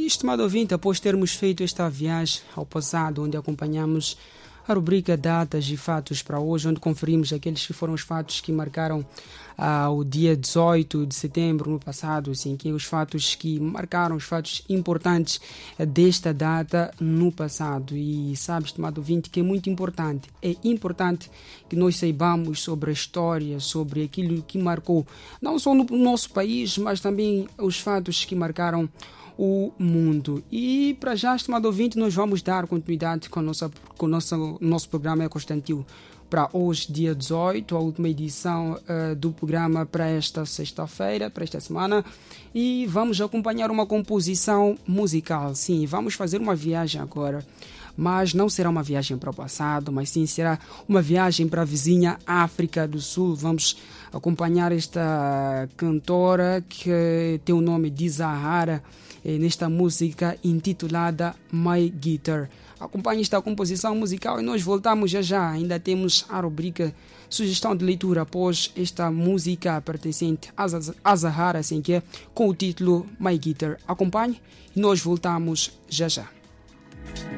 E, estimado ouvinte, após termos feito esta viagem ao passado, onde acompanhamos a rubrica Datas e Fatos para hoje, onde conferimos aqueles que foram os fatos que marcaram o dia 18 de setembro no passado, assim, que os fatos que marcaram, os fatos importantes desta data no passado. E sabe, estimado ouvinte, que é muito importante. É importante que nós saibamos sobre a história, sobre aquilo que marcou, não só no nosso país, mas também os fatos que marcaram o mundo. E para já, estimado ouvinte, nós vamos dar continuidade com o nosso programa Constantino para hoje, dia 18, a última edição do programa para esta sexta-feira, para esta semana, e vamos acompanhar uma composição musical. Sim, vamos fazer uma viagem agora, mas não será uma viagem para o passado, mas sim será uma viagem para a vizinha África do Sul. Vamos acompanhar esta cantora que tem o nome de Zahara, nesta música intitulada My Guitar. Acompanhe esta composição musical e nós voltamos já. Ainda temos a rubrica Sugestão de Leitura após esta música pertencente a Zahara, assim que é, com o título My Guitar. Acompanhe e nós voltamos já.